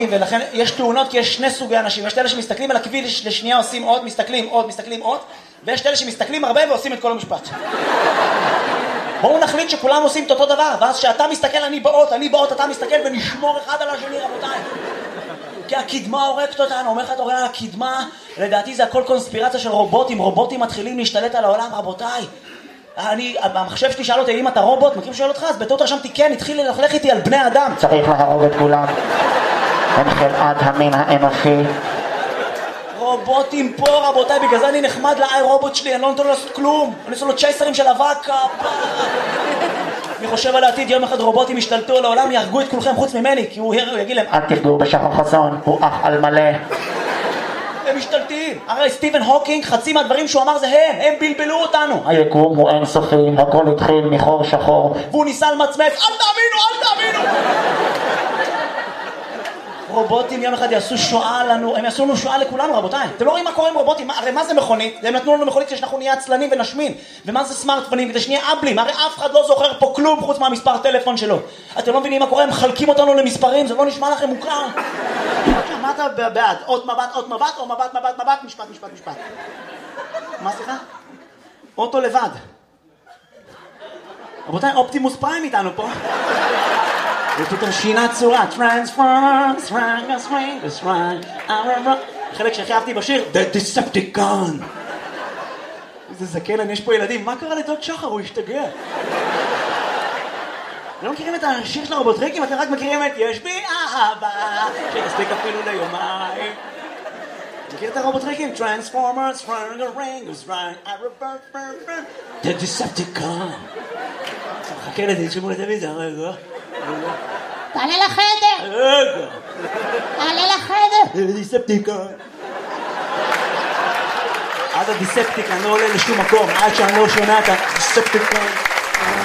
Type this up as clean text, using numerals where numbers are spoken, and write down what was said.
ולכן יש תאונות כי יש שני סוגי אנשים. יש אלה שמסתכלים על הכביש לשנייה עושים עוד, מסתכלים עוד, ויש אלה שמסתכלים הרבה ועושים את כל המשפט. בואו נחליט שכולם עושים את אותו דבר, ואז שאתה מסתכל אני באות, אתה מסתכל ונשמור אחד על השני, רבותיי. כי הקדמה הורגת אותנו, אומר לך אתה רואה על הקדמה, לדעתי זה הכל קונספירציה של רובוטים מתחילים להשתלט על העולם, רבותיי. המחשב שלי שאל אותי אם אתה רובוט, מכיר שואל אותך, אז בטעות רשמתי כן, התחיל ללכלך איתי על בני אדם. צריך להרוג את כולם, הם חלאת המין האנושי. רובוטים פה רבותיי, בגלל זה אני נחמד לאי רובוט שלי, אני לא נותן לו לעשות כלום, אני עושה לו צ'ייסרים של אבק. אני חושב על העתיד, יום אחד רובוטים ישתלטו על העולם, יהרגו את כולכם חוץ ממני, כי הוא יגיד להם אל תפגעו בשחר חסון, הוא אח על מלא. הם משתלטים, הרי סטיבן הוקינג חצי מהדברים שהוא אמר זה הם בלבלו אותנו. היקום הוא אינסופי, הכל התחיל מחור שחור והוא ניסה למצמץ, אל תאמינו. רובוטים יום אחד יעשו שואה לנו, הם יעשו לנו שואה לכולנו רבותיי. אתם לא רואים מה קורה עם רובוטים, הרי מה זה מכונית? הם נתנו לנו מכונית שאנחנו נהיה עצלנים ונשמין. ומה זה סמארטפונים? כדי שנהיה אבלים, הרי אף אחד לא זוכר פה כלום חוץ מהמספר טלפון שלו. אתם לא מבינים מה קורה, הם מחלקים אותנו למספרים, זה לא נשמע לכם מוכר. מה אתה בעד? עוד מבט, או מבט, משפט. מה סליחה? אוטו לבד. רבותיי, אופטימוס פריים איתנו פה. ופתאום שינה צורה, Transformers, חלק שהכי אהבתי בשיר, The Decepticon. איזה זקן, יש פה ילדים, מה קרה לדוד שחר? הוא השתגע. לא מכירים את השיר של הרובוטריקים? אתם רק מכירים את יש בי אהבה, שתספיק אפילו ליומיים. מכיר את הרובוטריקים? Transformers, The Decepticon. חכה לזה, תשמעו לטלוויזיה, רגע. תעלה לחדר! דיספטיקון. עד הדיספטיקון לא עולה לשום מקום, עד שאני לא שומע את הדיספטיקון.